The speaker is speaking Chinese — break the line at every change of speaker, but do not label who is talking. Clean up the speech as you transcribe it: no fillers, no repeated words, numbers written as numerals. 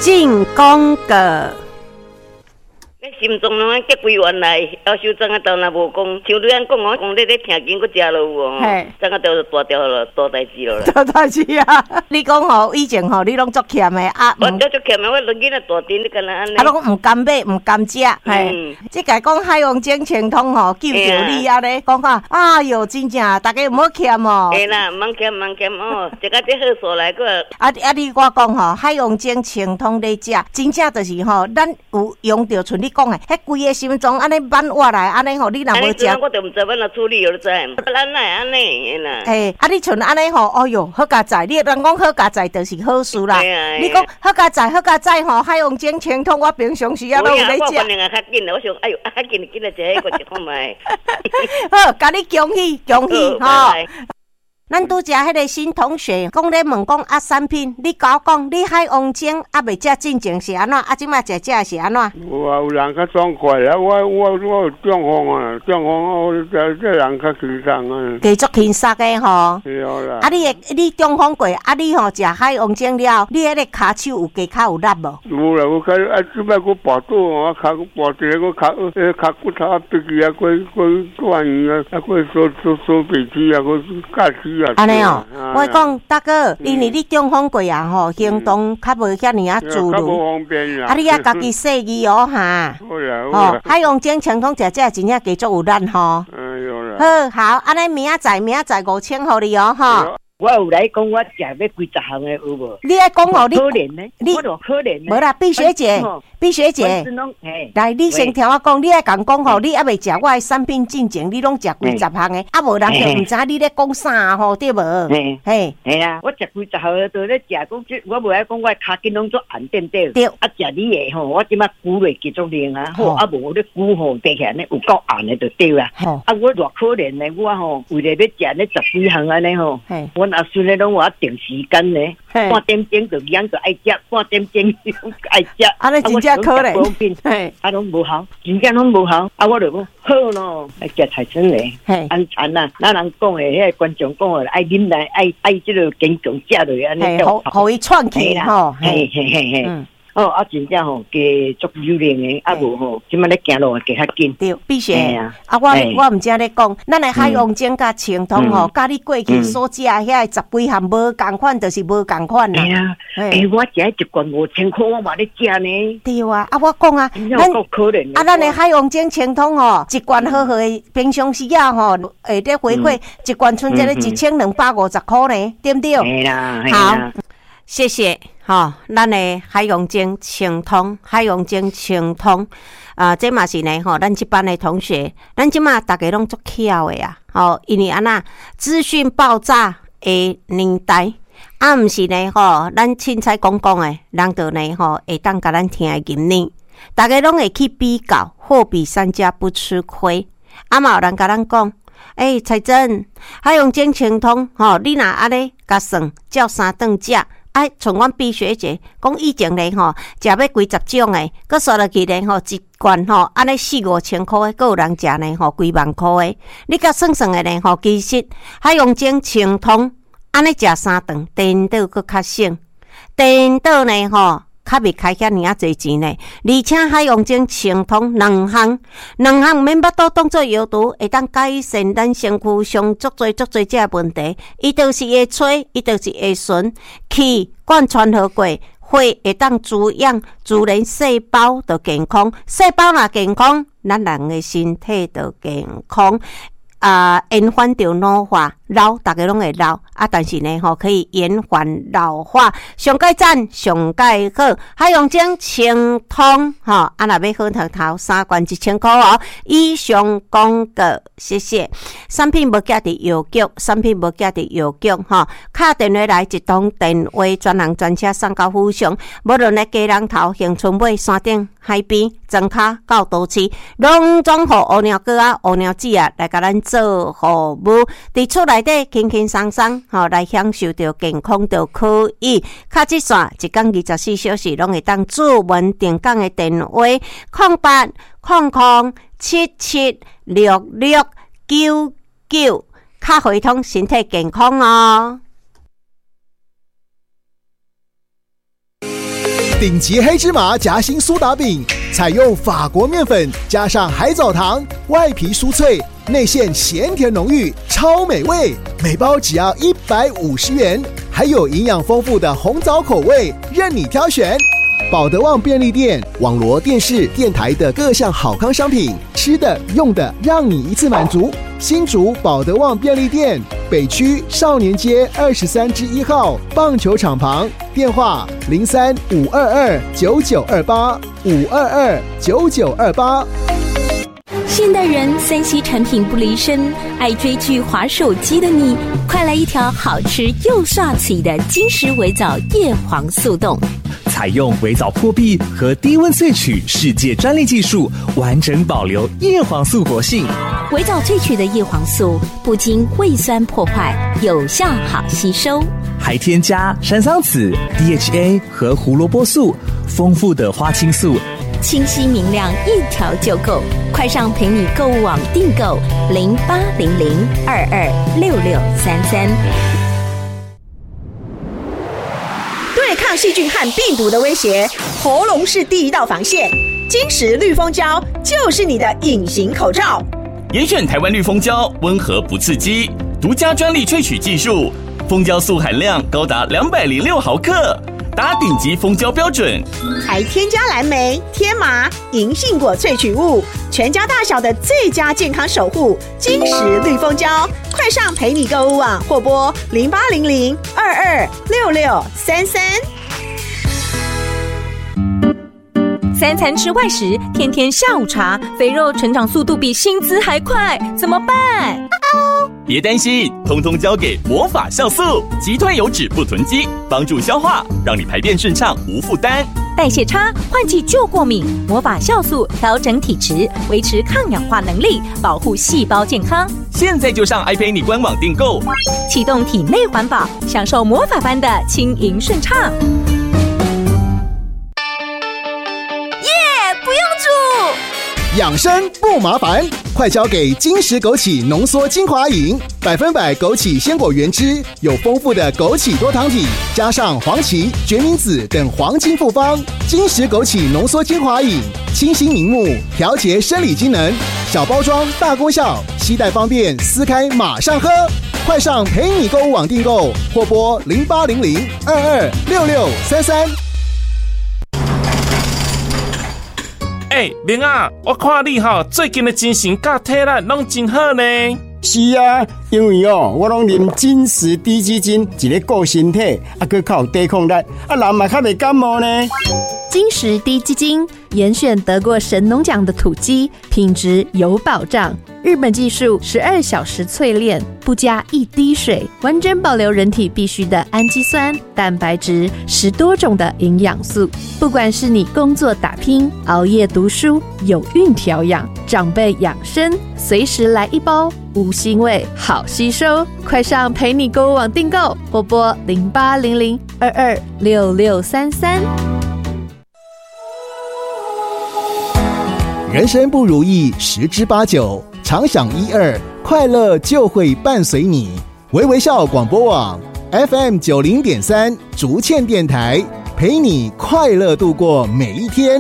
进广告。
心中拢结归原来，要修怎啊都若无讲，像你安讲哦，讲你咧听经佫食落有哦，怎啊都大条了，大代志了啦。
大代志啊！你讲吼，以前吼，你拢足欠的啊。
我足欠的，我囡仔大阵，你敢若安尼？
啊，拢唔甘买，唔甘食，嘿。即个讲海王精清通吼，救着你啊咧，讲啊，哎哟，真正大家唔好欠哦。
嘿啦，唔欠哦，一个这好数来个。
你我讲吼，海王精清通咧食，真正就是吼，咱有用着像你讲的，迄规个心脏安尼挽活来，安尼吼，你若无食，
我就唔知要哪处理，你知？咱来安尼啦。
嘿，你像安尼吼，哎哟，好佳哉！你人讲好佳哉，就是好事啦。你讲好佳哉吼，海王精清通，我平常时啊都有咧食。
我反正啊较紧啦，我想哎哟，较紧来食迄个一看卖。
好，甲你恭喜吼！咱拄食迄个新同学讲咧问讲产品，你甲我讲，你海王精未食进前是安怎？即摆食是安怎？
有人较爽快啦，我有中风啊，我这人较轻松啊。
继续轻松的吼。
是啦。
你中风过，你吼食海王精了，你迄个骹手有加较有力无？
有啦，我即摆我跋倒，我骹跋一个，我骹骨头啊，鼻子啊，过断啊，过收鼻涕啊，过假齿。
安尼哦，我讲大哥，因为你中风过啊吼，行动较无遐尔啊自如，你啊家己细意哦哈。哦，海王精清通食真正加足有力吼。好，安尼明仔载5000互你哦吼。
我有来讲，我食要几十项的有无？
你爱讲哦，你
可怜呢？我多可怜呢？
无啦，碧学姐，来，你先听我讲，你爱讲吼，你还未食我的产品进前，你拢食几十项的，无人就唔知你咧讲啥吼，对无？
嘿啊，我食几十项的都咧食，讲我无爱讲，我骹筋拢做暗点点。对，啊食你的吼，我即摆骨类继续练啊，好，啊无我咧骨吼跌起来呢有够硬的就对啦。啊，我偌可怜呢，我吼为了要食呢10几项安尼吼。我阿孙咧拢我定时间呢，半点钟就养就爱食，半点钟爱食。
啊，你真正可怜，
啊，拢无效，真正拢无效。啊，我就讲好咯，爱食菜生嘞，安全啦。咱人讲的，迄个观众讲的，爱啉来，爱即个坚强食落安尼，
互伊串起吼，
嘿。哦，真正吼，加足有力的，无吼，即摆咧行路加较紧。
对，必须我毋知咧讲，咱的海王精甲清通吼，甲你过去所食遐10几项无共款，就是无共款啦。
我食一罐5000块，我嘛咧食呢。
对啊，我讲啊，咱的海王精清通吼，一罐好的，平常时啊吼，会咧回馈一罐剩这个1250块呢，对不对？好，谢谢。咱的海王精清通，这嘛是呢咱这班的同学，咱即马大家拢足巧的啊，因为安那资讯爆炸的年代，毋是呢咱凊彩讲的，人就呢会当甲咱听的经验，大家拢会去比较，货比三家不吃亏。嘛有人甲咱讲，彩珍，海王精清通，你若安尼甲算，照3顿食。像阮碧学姐讲以前咧食要几十种诶，佮算落去咧一罐安尼4、5千块诶，佮有人食咧几万块诶。你甲算算诶咧其实海王精清通安尼食3顿，颠倒佮较省，颠倒咧较未开遐尔侪钱呢，而且海王精清通两项免巴肚当做药毒，会当改善咱身躯上足侪这问题。伊就是会吹，伊就是会顺，气贯穿好过，血会当滋养自然细胞就健康，细胞若健康，咱人的身体就健康。延缓着老化，大家拢会老但是呢可以延缓老化，上盖赞上盖好，海王精清通若要好头3罐1000块哦。以上广告，谢谢。产品无寄伫邮局，敲电话来一通电话，专人专车送到府上，无论咧家人头、恒春尾、山顶、海边、庄脚到都市，拢总互乌鸟哥乌鸟子来甲咱做服务，伫厝内底轻轻松松来享受着健康就可以。卡即线一天24小时拢会当驻文定岗的电话0800776699，卡回通身体健康哦。
顶级黑芝麻夹心苏打饼，采用法国面粉加上海藻糖，外皮酥脆，内馅咸甜浓郁，超美味。每包只要150元，还有营养丰富的红枣口味，任你挑选。保德旺便利店网罗电视、电台的各项好康商品，吃的、用的，让你一次满足。新竹保德旺便利店，北区少年街23-1号棒球场旁，电话03-522-9928，522-9928。
现代人3C 产品不离身，爱追剧、滑手机的你，快来一条好吃又帅气的金石微藻叶黄素冻。
采用微藻破壁和低温萃取世界专利技术，完整保留叶黄素活性。
微藻萃取的叶黄素不经胃酸破坏，有效好吸收，
还添加山桑子、DHA 和胡萝卜素，丰富的花青素，
清晰明亮，一条就够。快上陪你购物网订购0800226633。
对抗细菌和病毒的威胁，喉咙是第一道防线。金石绿蜂胶就是你的隐形口罩。
严选台湾绿蜂胶，温和不刺激，独家专利萃取技术，蜂胶素含量高达206毫克，达顶级蜂胶标准，
还添加蓝莓、天麻、银杏果萃取物，全家大小的最佳健康守护。金石绿蜂胶，快上陪你购物网或拨0800226633。
3餐吃外食，天天下午茶，肥肉成长速度比薪资还快，怎么办？
别担心，通通交给魔法酵素，击退油脂不囤积，帮助消化，让你排便顺畅无负担。
代谢差、换季就过敏，魔法酵素调整体质，维持抗氧化能力，保护细胞健康。
现在就上爱陪你官网订购，
启动体内环保，享受魔法般的轻盈顺畅。
不用煮，
养生不麻烦，快交给金石枸杞浓缩精华饮，100%枸杞鲜果原汁，有丰富的枸杞多糖体，加上黄芪、决明子等黄金复方。金石枸杞浓缩精华饮，清新明目，调节生理机能，小包装大功效，携带方便，撕开马上喝。快上陪你购物网订购，或拨0800226633。
明啊，我看你最近的精神甲体力拢真好呢。
是啊，因为我拢啉金石低基金，一个顾身体，还靠有抵抗力，人嘛较袂感冒呢。
金石低基金严选得过神农奖的土鸡，品质有保障。日本技术12小时淬炼，不加一滴水，完整保留人体必需的氨基酸、蛋白质，10多种的营养素。不管是你工作打拼、熬夜读书、有孕调养、长辈养生，随时来一包，无腥味，好吸收。快上陪你购物网订购，或拨0800226633。
人生不如意10之8九，常想1、2，快乐就会伴随你。微微笑广播网 FM90.3 竹堑电台，陪你快乐度过每一天。